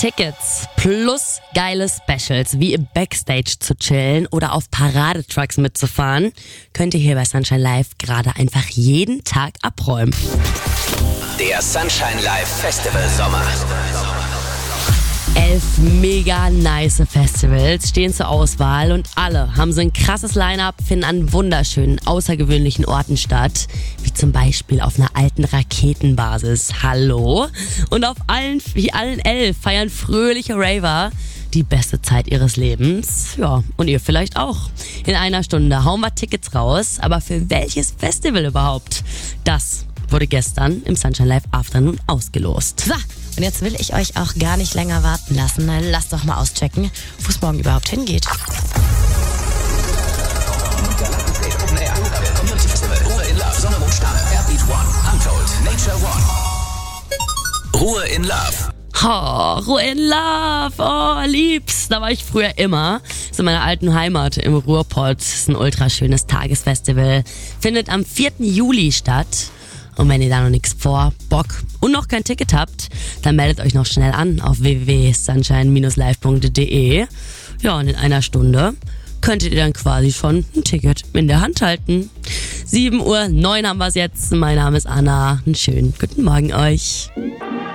Tickets plus geile Specials wie im Backstage zu chillen oder auf Paradetrucks mitzufahren, könnt ihr hier bei Sunshine Live gerade einfach jeden Tag abräumen. Der Sunshine Live Festival Sommer. 11 mega nice Festivals stehen zur Auswahl und alle haben so ein krasses Line-Up, finden an wunderschönen, außergewöhnlichen Orten statt, wie zum Beispiel auf einer alten Raketenbasis. Hallo? Und auf allen 11 feiern fröhliche Raver die beste Zeit ihres Lebens. Ja, und ihr vielleicht auch. In einer Stunde hauen wir Tickets raus, aber für welches Festival überhaupt? Das wurde gestern im Sunshine Live Afternoon ausgelost. So, und jetzt will ich euch auch gar nicht länger warten lassen. Lasst doch mal auschecken, wo es morgen überhaupt hingeht. Ruhe in Love. Oh, Ruhe in Love, oh, lieb's. Da war ich früher immer. Das ist in meiner alten Heimat im Ruhrpott. Das ist ein ultra schönes Tagesfestival. Findet am 4. Juli statt. Und wenn ihr da noch nichts vor, Bock und noch kein Ticket habt, dann meldet euch noch schnell an auf www.sunshine-live.de. Ja, und in einer Stunde könntet ihr dann quasi schon ein Ticket in der Hand halten. 7:09 Uhr haben wir es jetzt. Mein Name ist Anna. Einen schönen guten Morgen euch.